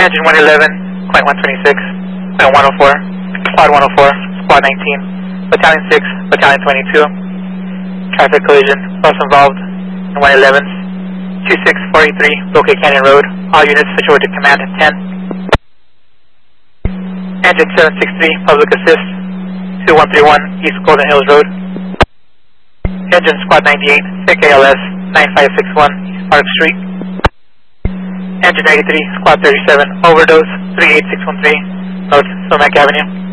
Engine 111, Point 126, Point 104, Squad 104, Squad 19, Battalion 6, Battalion 22. Traffic collision, loss involved in 111s. 26483, Bouquet Canyon Road. All units switch over to Command 10. Engine 763, Public Assist, 2131, East Golden Hills Road. Engine Squad 98, Vic ALS, 9561, East Park Street. Engine 93, Squad 37, Overdose, 38613, North Sumac Avenue.